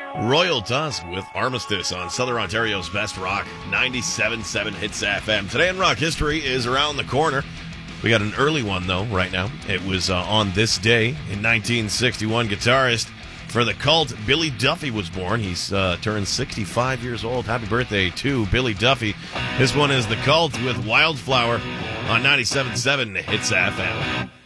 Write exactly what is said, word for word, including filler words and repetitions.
Royal Tusk with Armistice on Southern Ontario's Best Rock, ninety-seven point seven Hits F M. Today in rock history is around the corner. We got an early one, though, right now. It was uh, on this day in nineteen sixty-one. Guitarist for The Cult, Billy Duffy, was born. He's uh, turned sixty-five years old. Happy birthday to Billy Duffy. This one is The Cult with Wildflower on ninety-seven point seven Hits F M.